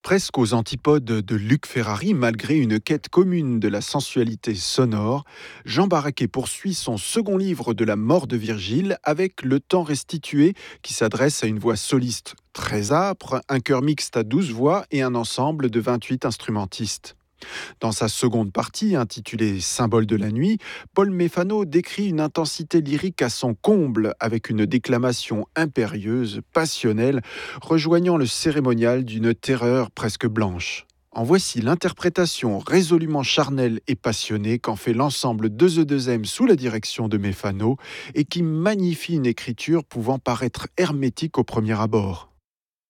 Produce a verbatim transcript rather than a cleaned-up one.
Presque aux antipodes de Luc Ferrari, malgré une quête commune de la sensualité sonore, Jean Barraquet poursuit son second livre de la mort de Virgile avec Le temps restitué, qui s'adresse à une voix soliste très âpre, un chœur mixte à douze voix et un ensemble de vingt-huit instrumentistes. Dans sa seconde partie, intitulée Symbole de la nuit, Paul Méfano décrit une intensité lyrique à son comble, avec une déclamation impérieuse, passionnelle, rejoignant le cérémonial d'une terreur presque blanche. En voici l'interprétation résolument charnelle et passionnée qu'en fait l'ensemble de The deux M sous la direction de Méfano et qui magnifie une écriture pouvant paraître hermétique au premier abord.